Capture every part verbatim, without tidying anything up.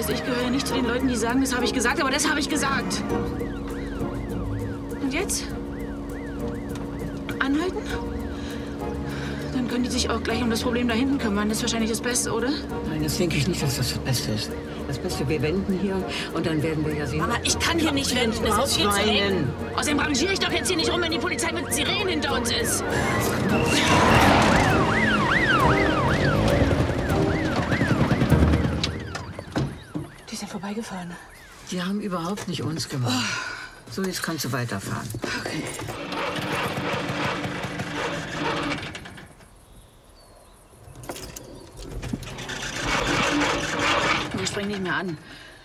weißt, ich gehöre nicht zu den Leuten, die sagen, das habe ich gesagt, aber das habe ich gesagt. Und jetzt? Anhalten? Dann können die sich auch gleich um das Problem da hinten kümmern. Das ist wahrscheinlich das Beste, oder? Nein, das denke ich nicht, dass das das Beste ist. Das Beste, wir wenden hier und dann werden wir ja sehen... Mama, ich kann hier nicht wenden. Das ist viel zu eng. Außerdem rangiere ich doch jetzt hier nicht rum, wenn die Polizei mit Sirenen hinter uns ist. Die sind vorbeigefahren. Die haben überhaupt nicht uns gemacht. Oh. So, jetzt kannst du weiterfahren. Okay. Ich spring nicht mehr an.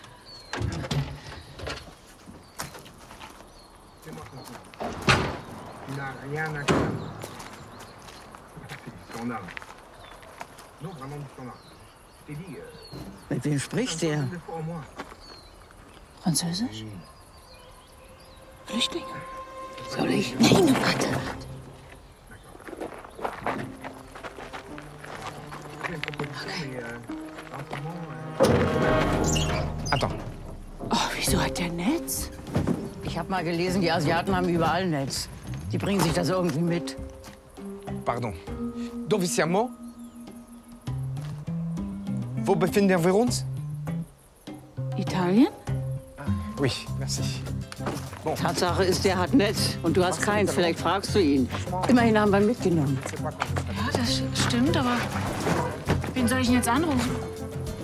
Mit wem spricht der? Französisch? Flüchtlinge? Soll ich? Nein, warte. Attends. Oh, wieso hat der Netz? Ich habe mal gelesen, die Asiaten haben überall Netz. Die bringen sich das irgendwie mit. Pardon. Dove siamo? Wo befinden wir uns? Italien? Oui, merci. Bon. Tatsache ist, der hat Netz und du hast keins. Vielleicht fragst du ihn. Immerhin haben wir ihn mitgenommen. Ja, das stimmt, aber wen soll ich denn jetzt anrufen?